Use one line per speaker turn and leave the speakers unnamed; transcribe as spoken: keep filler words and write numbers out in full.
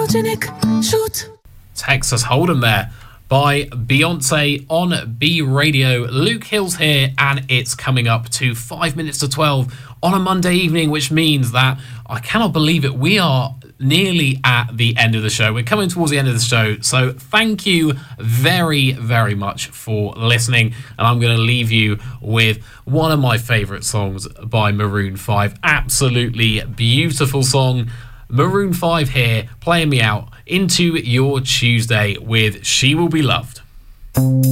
photogenic, shoot.
Texas Hold'em there by Beyonce on B Radio. Luke Hill's here, and it's coming up to five minutes to twelve on a Monday evening, which means that I cannot believe it. We are nearly at the end of the show. We're coming towards the end of the show. So thank you very, very much for listening. And I'm going to leave you with one of my favorite songs by Maroon five. Absolutely beautiful song. Maroon five here, playing me out into your Tuesday with She Will Be Loved.